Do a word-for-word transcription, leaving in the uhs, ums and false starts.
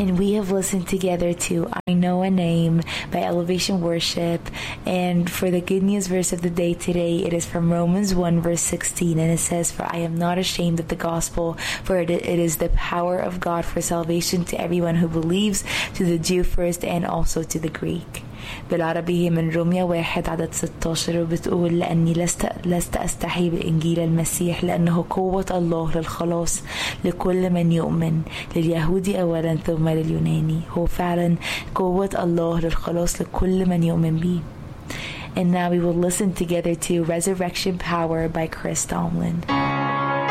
And we have listened together to I Know a Name by Elevation Worship. And for the good news verse of the day today, it is from Romans one verse sixteen. And it says, "For I am not ashamed of the gospel, for it, it is the power of God for salvation to everyone who believes, to the Jew first and also to the Greek." بالعربي هي من روميا واحد عدد ستاشر وبتقول: لأني لست لست أستحي بإنجيل المسيح لأنه قوة الله للخلاص لكل من يؤمن، لليهودي أولا ثم لليوناني. هو فعلا قوة الله للخلاص لكل من يؤمن به. And now we will listen together to Resurrection Power by Chris Tomlin.